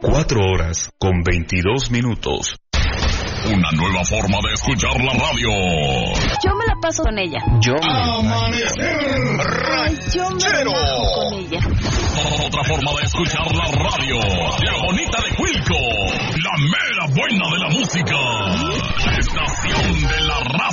4:22. Una nueva forma de escuchar la radio. Yo me la paso con ella. Yo me relajo con ella. Otra forma de escuchar la radio. La bonita de Cuilco. La mera buena de la música. La estación de la radio.